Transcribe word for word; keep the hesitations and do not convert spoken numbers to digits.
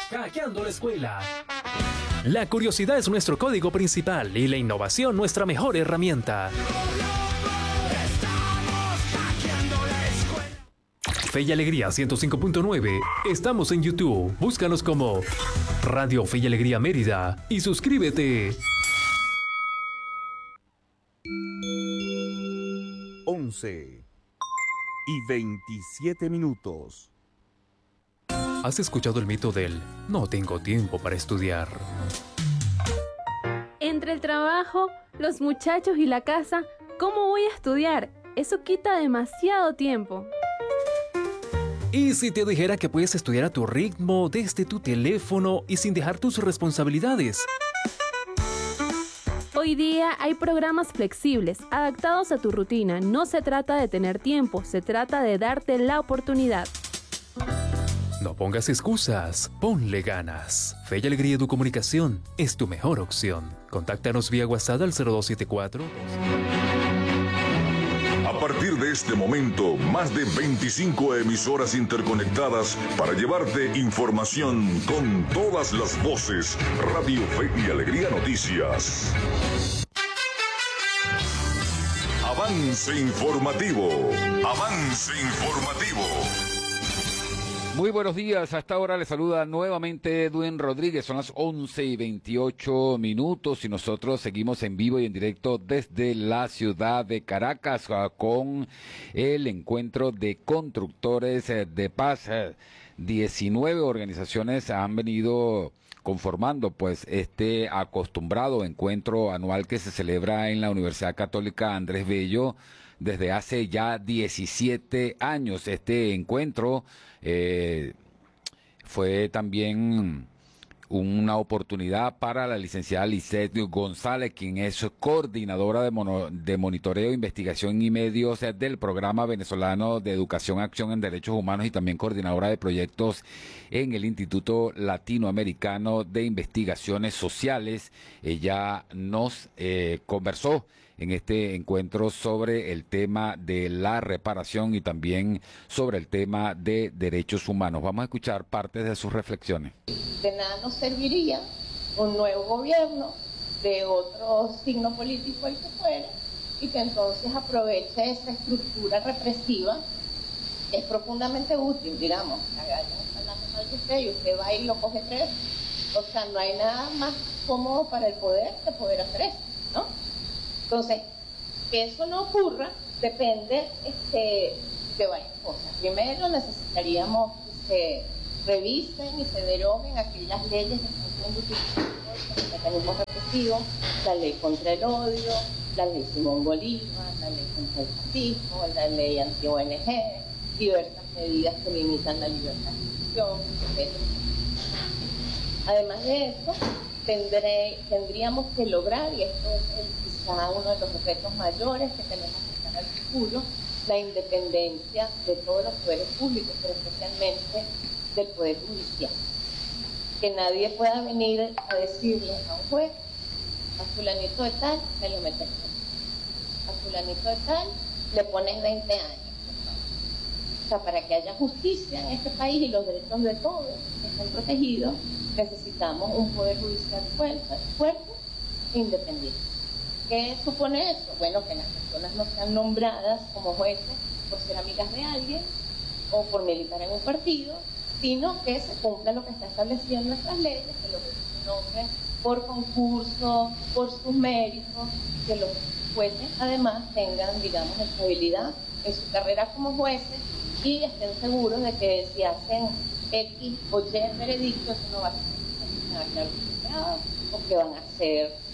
Hackeando la escuela. La curiosidad es nuestro código principal y la innovación nuestra mejor herramienta. Fe y Alegría ciento cinco punto nueve. Estamos en YouTube. Búscanos como Radio Fe y Alegría Mérida y suscríbete. once y veintisiete minutos. ¿Has escuchado el mito del no tengo tiempo para estudiar? Entre el trabajo, los muchachos y la casa, ¿cómo voy a estudiar? Eso quita demasiado tiempo. ¿Y si te dijera que puedes estudiar a tu ritmo, desde tu teléfono y sin dejar tus responsabilidades? Hoy día hay programas flexibles, adaptados a tu rutina. No se trata de tener tiempo, se trata de darte la oportunidad. No pongas excusas, ponle ganas. Fe y Alegría Educomunicación es tu mejor opción. Contáctanos vía WhatsApp al cero dos siete cuatro. A partir de este momento, más de veinticinco emisoras interconectadas para llevarte información con todas las voces. Radio Fe y Alegría Noticias. Avance informativo. Avance informativo. Muy buenos días, hasta ahora les saluda nuevamente Edwin Rodríguez, son las once y veintiocho minutos y nosotros seguimos en vivo y en directo desde la ciudad de Caracas con el encuentro de constructores de paz. diecinueve organizaciones han venido conformando pues este acostumbrado encuentro anual que se celebra en la Universidad Católica Andrés Bello desde hace ya diecisiete años. Este encuentro eh, fue también una oportunidad para la licenciada Lisset González, quien es coordinadora de, mono, de monitoreo, investigación y medios del Programa Venezolano de Educación, Acción en Derechos Humanos y también coordinadora de proyectos en el Instituto Latinoamericano de Investigaciones Sociales. Ella nos eh, conversó en este encuentro sobre el tema de la reparación y también sobre el tema de derechos humanos. Vamos a escuchar partes de sus reflexiones. De nada nos serviría un nuevo gobierno de otro signo político, el que fuera, y que entonces aproveche esa estructura represiva. Es profundamente útil, digamos, que usted y usted va y lo coge tres. O sea, no hay nada más cómodo para el poder que poder hacer eso, ¿no? Entonces, que eso no ocurra depende este, de varias cosas. Primero, necesitaríamos que se revisen y se deroguen aquellas leyes que están siendo utilizadas como mecanismos represivos, la ley contra el odio, la ley Simón Bolívar, la ley contra el fascismo, la ley anti-O N G, diversas medidas que limitan la libertad de expresión, etcétera. Además de eso, tendré, tendríamos que lograr, y esto es el, quizá uno de los retos mayores que tenemos que estar al futuro, la independencia de todos los poderes públicos, pero especialmente del Poder Judicial. Que nadie pueda venir a decirle a un juez, a fulanito de tal, me lo metes a fulanito de tal, le pones veinte años. O sea, para que haya justicia en este país y los derechos de todos estén protegidos, necesitamos un Poder Judicial fuerte, fuerte e independiente. ¿Qué supone eso? Bueno, que las personas no sean nombradas como jueces por ser amigas de alguien o por militar en un partido, sino que se cumpla lo que está establecido en nuestras leyes, que los jueces se nombren por concurso, por sus méritos, que los jueces además tengan, digamos, estabilidad en su carrera como jueces y estén seguros de que si hacen X o Y veredicto, eso no va a ser o que van a ser